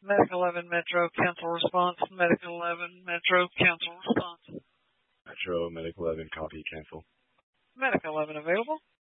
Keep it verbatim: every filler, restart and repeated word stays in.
Medic eleven Metro, cancel response. Medic eleven Metro, cancel response. Metro, Medic eleven, copy, cancel. Medic eleven available.